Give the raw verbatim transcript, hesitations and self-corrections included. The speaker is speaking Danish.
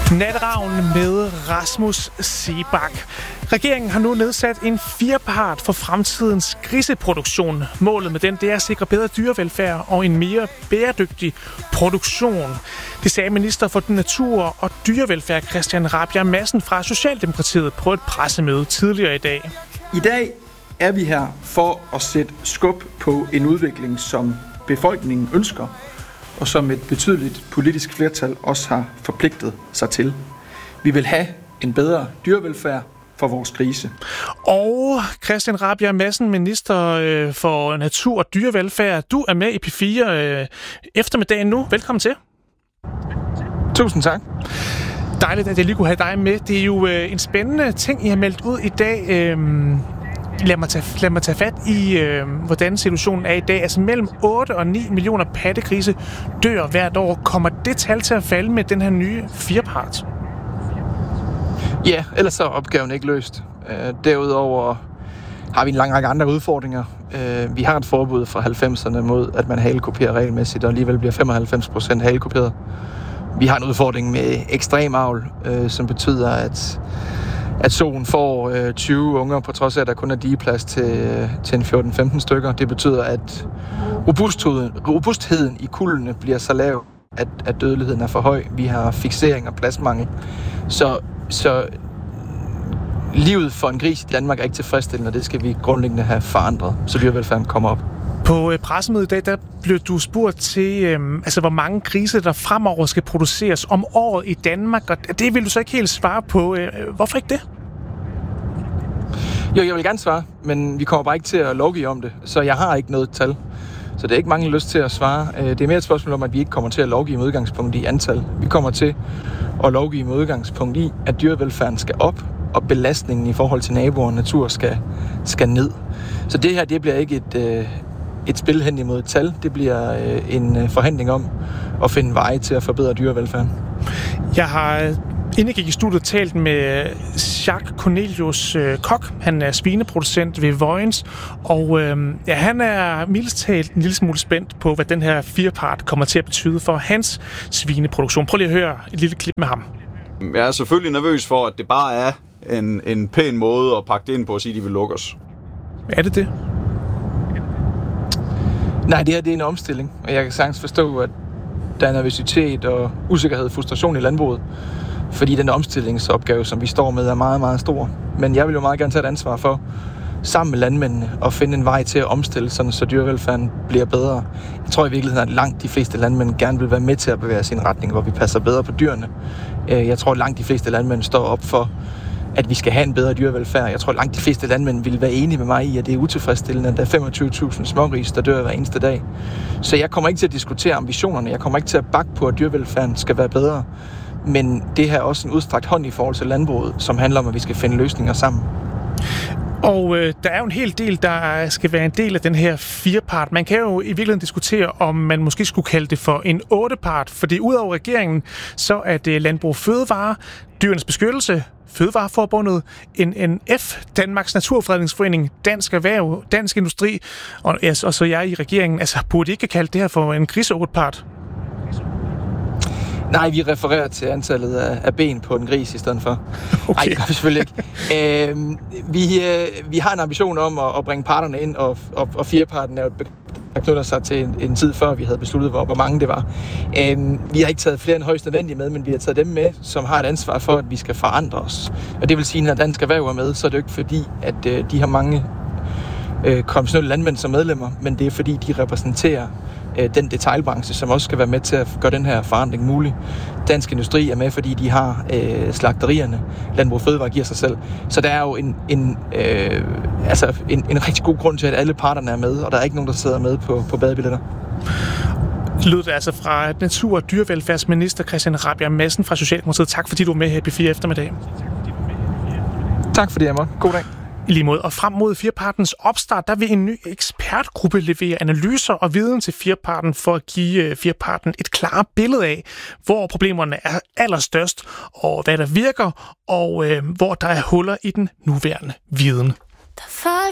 Natteravn med Rasmus Seebach. Regeringen har nu nedsat en firepart for fremtidens griseproduktion. Målet med den det er at sikre bedre dyrevelfærd og en mere bæredygtig produktion. Det sagde minister for natur og dyrevelfærd Christian Rabjerg Madsen fra Socialdemokratiet på et pressemøde tidligere i dag. I dag er vi her for at sætte skub på en udvikling, som befolkningen ønsker, og som et betydeligt politisk flertal også har forpligtet sig til. Vi vil have en bedre dyrevelfærd for vores grise. Og Christian Rabjerg Madsen, minister for natur og dyrevelfærd. Du er med i P fire eftermiddagen nu. Velkommen til. Tusind tak. Dejligt, at jeg lige kunne have dig med. Det er jo en spændende ting, I har meldt ud i dag. Lad mig tage, lad mig tage fat i, øh, hvordan situationen er i dag. Altså mellem otte og ni millioner pattegrise dør hvert år. Kommer det tal til at falde med den her nye firepart? Ja, ellers så er opgaven ikke løst. Øh, derudover har vi en lang række andre udfordringer. Øh, vi har et forbud fra halvfemserne mod, at man halekuperer regelmæssigt, og alligevel bliver femoghalvfems procent halekuperet. Vi har en udfordring med ekstrem avl, øh, som betyder, at at soen får øh, tyve unger, på trods af, at der kun er digeplads til, øh, til en fjorten femten stykker. Det betyder, at robustheden, robustheden i kuldene bliver så lav, at, at dødeligheden er for høj. Vi har fiksering og pladsmangel. Så, så livet for en gris i Danmark er ikke tilfredsstillende, og det skal vi grundlæggende have forandret, så dyrevelfærden kommer op. På pressemødet i dag, der blev du spurgt til, øhm, altså, hvor mange grise, der fremover skal produceres om året i Danmark, og det vil du så ikke helt svare på. Hvorfor ikke det? Jo, jeg vil gerne svare, men vi kommer bare ikke til at lovgive om det, så jeg har ikke noget tal. Så det er ikke mange lyst til at svare. Det er mere et spørgsmål om, at vi ikke kommer til at lovgive med udgangspunkt i antal. Vi kommer til at lovgive med udgangspunkt i, at dyrevelfærden skal op, og belastningen i forhold til naboer og natur skal, skal ned. Så det her, det bliver ikke et... Øh, et spil hen imod et tal. Det bliver øh, en øh, forhandling om at finde veje til at forbedre dyrevelfærden. Jeg har, inden jeg gik i studiet, talt med Jacques Cornelius øh, Koch. Han er svineproducent ved Vojens, og øh, ja, han er mildest talt en lille smule spændt på, hvad den her firepart kommer til at betyde for hans svineproduktion. Prøv lige at høre et lille klip med ham. Jeg er selvfølgelig nervøs for, at det bare er en, en pæn måde at pakke det ind på og sige, at de vil lukke os. Er det det? Nej, det her det er en omstilling, og jeg kan sagtens forstå, at der er nervøsitet og usikkerhed og frustration i landbruget, fordi den omstillingsopgave, som vi står med, er meget, meget stor. Men jeg vil jo meget gerne tage et ansvar for, sammen med landmændene, at finde en vej til at omstille, sådan, så dyrevelfærden bliver bedre. Jeg tror i virkeligheden, at langt de fleste landmænd gerne vil være med til at bevæge sin retning, hvor vi passer bedre på dyrene. Jeg tror, at langt de fleste landmænd står op for, at vi skal have en bedre dyrevelfærd. Jeg tror, langt de fleste landmænd vil være enige med mig i, at det er utilfredsstillende, at der er femogtyve tusind smågrise, der dør hver eneste dag. Så jeg kommer ikke til at diskutere ambitionerne. Jeg kommer ikke til at bakke på, at dyrevelfærden skal være bedre. Men det her er også en udstrakt hånd i forhold til landbruget, som handler om, at vi skal finde løsninger sammen. Og øh, der er jo en hel del, der skal være en del af den her firepart. Man kan jo i virkeligheden diskutere, om man måske skulle kalde det for en ottepart, fordi ud over regeringen, så er det Landbrug Fødevare, Dyrenes Beskyttelse, Fødevareforbundet, N N F, Danmarks Naturfredningsforening, Dansk Erhverv, Dansk Industri, og, ja, og så jeg i regeringen. Altså, burde I ikke kalde det her for en grise-ottepart? Nej, vi refererer til antallet af, af ben på en gris i stedet for. Okay. Nej, det gør vi selvfølgelig ikke. Øh, vi, øh, vi har en ambition om at, at bringe parterne ind, og, og, og fireparten er jo der knytter sig til en, en tid før, vi havde besluttet, hvor, hvor mange det var. Øhm, vi har ikke taget flere end højst nødvendige med, men vi har taget dem med, som har et ansvar for, at vi skal forandre os. Og det vil sige, at når Dansk Erhverv er med, så er det jo ikke fordi, at øh, de har mange øh, konventionelle landmænd som medlemmer, men det er fordi, de repræsenterer øh, den detailbranche, som også skal være med til at gøre den her forandring mulig. Dansk Industri er med, fordi de har øh, slagterierne. Landbrug Fødevare giver sig selv. Så der er jo en, en, øh, altså en, en rigtig god grund til, at alle parterne er med, og der er ikke nogen, der sidder med på, på badebilletter. Lød det altså fra natur- og dyrevelfærdsminister Christian Rabjerg Madsen fra Socialdemokratiet. Tak fordi du var med her i P fire eftermiddag. Tak fordi jeg måtte. God dag. I lige måde. Og frem mod firepartens opstart, der vil en ny ekspertgruppe levere analyser og viden til fireparten for at give fireparten et klart billede af, hvor problemerne er allerstørst, og hvad der virker, og øh, hvor der er huller i den nuværende viden.